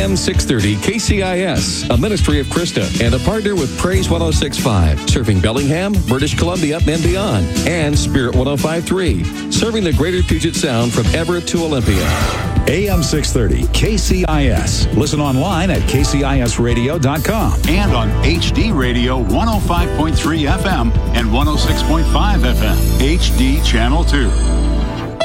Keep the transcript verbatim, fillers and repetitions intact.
M six thirty K C I S, a ministry of Krista and a partner with Praise one oh six point five, serving Bellingham, British Columbia, and beyond, and Spirit one oh five point three, serving the greater Puget Sound from Everett to Olympia. A M six thirty K C I S. Listen online at k c i s radio dot com. And on H D Radio one oh five point three F M and one oh six point five F M. H D Channel two.